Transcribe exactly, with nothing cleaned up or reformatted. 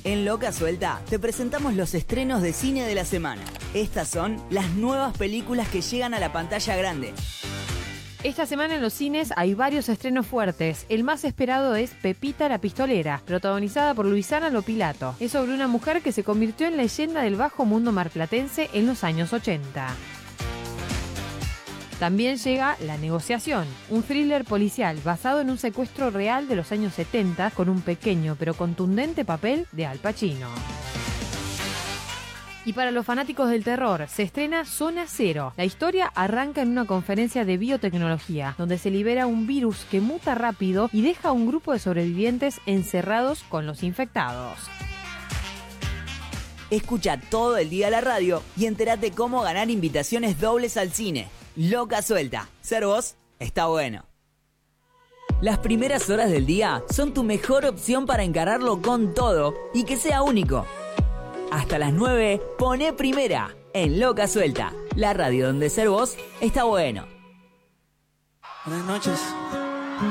En Loca Suelta te presentamos los estrenos de cine de la semana. Estas son las nuevas películas que llegan a la pantalla grande. Esta semana en los cines hay varios estrenos fuertes. El más esperado es Pepita la Pistolera, protagonizada por Luisana Lopilato. Es sobre una mujer que se convirtió en leyenda del bajo mundo marplatense en los años ochenta. También llega La Negociación, un thriller policial basado en un secuestro real de los años setenta con un pequeño pero contundente papel de Al Pacino. Y para los fanáticos del terror, se estrena Zona Cero. La historia arranca en una conferencia de biotecnología, donde se libera un virus que muta rápido y deja a un grupo de sobrevivientes encerrados con los infectados. Escucha todo el día la radio y entérate cómo ganar invitaciones dobles al cine. Loca Suelta. Ser vos está bueno. Las primeras horas del día son tu mejor opción para encararlo con todo y que sea único. Hasta las nueve, poné Primera en Loca Suelta, la radio donde ser vos está bueno. Buenas noches.